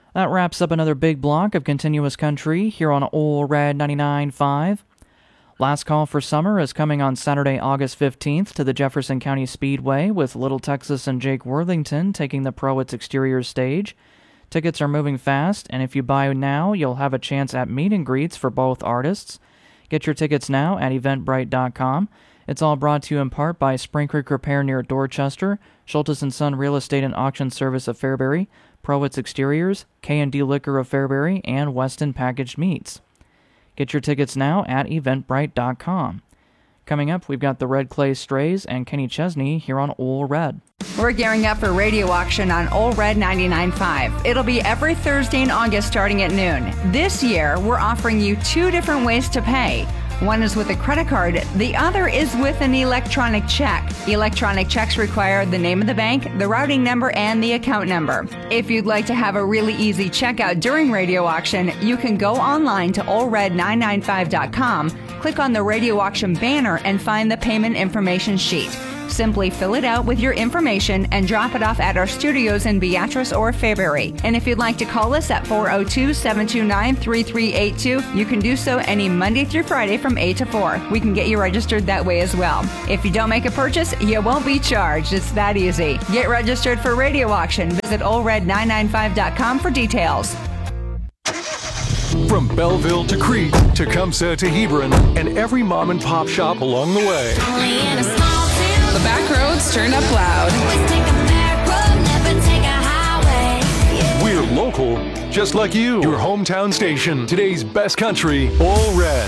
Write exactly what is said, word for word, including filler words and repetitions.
That wraps up another big block of continuous country here on Ole Red ninety-nine point five. Last Call for Summer is coming on Saturday, August fifteenth to the Jefferson County Speedway with Little Texas and Jake Worthington taking the Prowitz Exterior stage. Tickets are moving fast, and if you buy now, you'll have a chance at meet and greets for both artists. Get your tickets now at eventbrite dot com. It's all brought to you in part by Spring Creek Repair near Dorchester, Schultes and Son Real Estate and Auction Service of Fairbury, Prowitz Exteriors, K and D Liquor of Fairbury, and Weston Packaged Meats. Get your tickets now at eventbrite dot com. Coming up, we've got the Red Clay Strays and Kenny Chesney here on Ole Red. We're gearing up for radio auction on Ole Red ninety-nine point five. It'll be every Thursday in August starting at noon. This year, we're offering you two different ways to pay. One is with a credit card, the other is with an electronic check. Electronic checks require the name of the bank, the routing number, and the account number. If you'd like to have a really easy checkout during radio auction, you can go online to ole red nine nine five dot com, click on the radio auction banner, and find the payment information sheet. Simply fill it out with your information and drop it off at our studios in Beatrice or Fairbury. And if you'd like to call us at four oh two, seven two nine, three three eight two, you can do so any Monday through Friday from eight to four. We can get you registered that way as well. If you don't make a purchase, you won't be charged. It's that easy. Get registered for radio auction. Visit ole red nine nine five dot com for details. From Belleville to Crete, Tecumseh to Hebron, and every mom and pop shop along the way. Only in a small town. The back roads turn up loud. Always take a back road, never take a highway. Yeah. We're local, just like you. Your hometown station. Today's best country, Ole Red.